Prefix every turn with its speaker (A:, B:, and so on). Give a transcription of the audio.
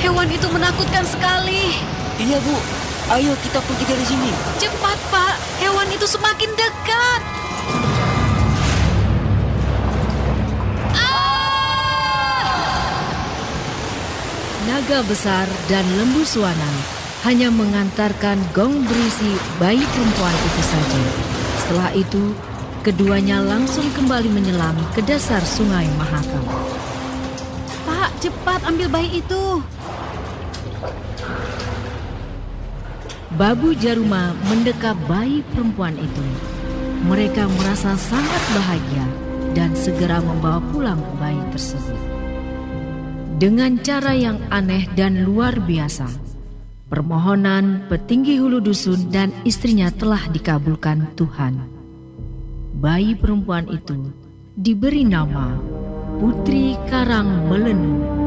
A: Hewan itu menakutkan sekali.
B: Iya, Bu. Ayo kita pergi dari sini.
A: Cepat, Pak. Hewan itu semakin dekat.
C: Naga besar dan lembu suana hanya mengantarkan gong berisi bayi perempuan itu saja. Setelah itu, keduanya langsung kembali menyelam ke dasar sungai Mahakam.
A: Pak, cepat ambil bayi itu.
C: Babu Jaruma mendekap bayi perempuan itu. Mereka merasa sangat bahagia dan segera membawa pulang bayi tersebut. Dengan cara yang aneh dan luar biasa, permohonan petinggi hulu dusun dan istrinya telah dikabulkan Tuhan. Bayi perempuan itu diberi nama Putri Karang Melenu.